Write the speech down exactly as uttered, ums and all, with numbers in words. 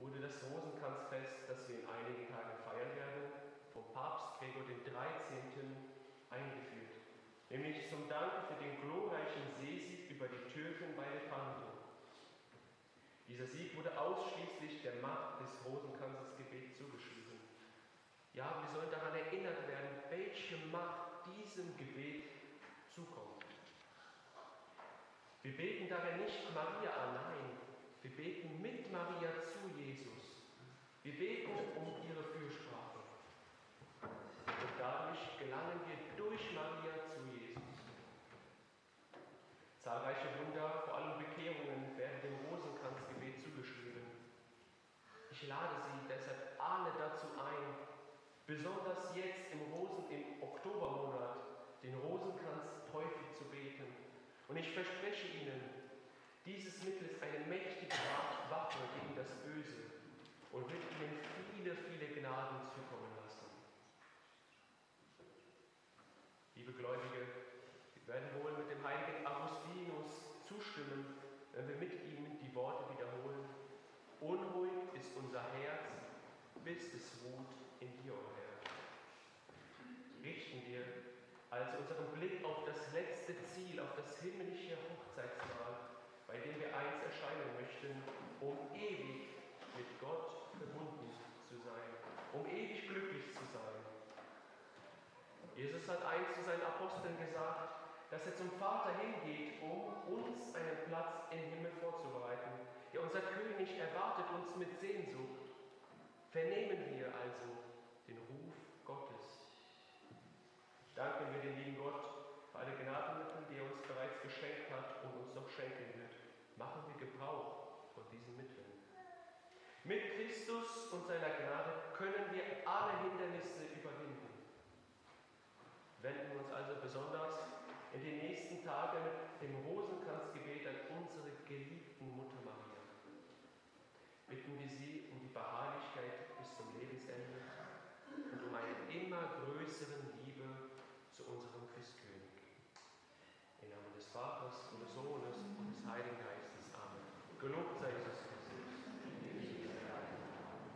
wurde das Rosenkranzfest, das wir in einigen Tagen feiern werden, vom Papst Gregor den dreizehnten eingeführt, nämlich zum Dank für den glorreichen Seesieg über die Türken bei Lepanto. Dieser Sieg wurde ausschließlich der Macht des Rosenkranzesgebets zugeschrieben. Ja, wir sollen daran erinnert werden, welche Macht diesem Gebet zukommt. Wir beten darin nicht Maria allein, wir beten mit Maria zu Jesus. Wir beten um ihre Fürsprache. Und dadurch gelangen wir durch Maria zu Jesus. Zahlreiche Wunder, vor allem Bekehrungen, werden dem Rosenkranzgebet zugeschrieben. Ich lade Sie deshalb alle dazu ein, besonders jetzt im, Rosen, im Oktobermonat den Rosenkranz häufig zu beten. Und ich verspreche Ihnen, dieses Mittel ist eine mächtige Waffe gegen das Böse und wird Ihnen viele, viele Gnaden zukommen lassen. Liebe Gläubige, wir werden wohl mit dem heiligen Augustinus zustimmen, wenn wir mit ihm die Worte wiederholen. Unruhig ist unser Herz, bis es ruht in dir, o Herr. Richten wir also unseren Blick auf das letzte Ziel, auf das himmlische Hochzeitsmahl, bei dem wir eins erscheinen möchten, um ewig mit Gott verbunden zu sein, um ewig glücklich zu sein. Jesus hat einst zu seinen Aposteln gesagt, dass er zum Vater hingeht, um uns einen Platz im Himmel vorzubereiten. Ja, unser König erwartet uns mit Sehnsucht. Vernehmen wir also den Ruf Gottes. Danken wir dem lieben Gott für alle Gnadenmittel, die er uns bereits geschenkt hat und uns noch schenken wird. Machen wir Gebrauch von diesen Mitteln. Mit Christus und seiner Gnade können wir alle Hindernisse überwinden. Wenden wir uns also besonders in den nächsten Tagen mit dem Rosenkranzgebet an unsere geliebten Mutter Maria. Bitten wir sie um die Beharrlichkeit bis zum Lebensende und um eine immer größere Liebe zu unserem Christkönig. Im Namen des Vaters und des Sohnes und des Heiligen Geistes. Amen. Gelobt sei Jesus Christus.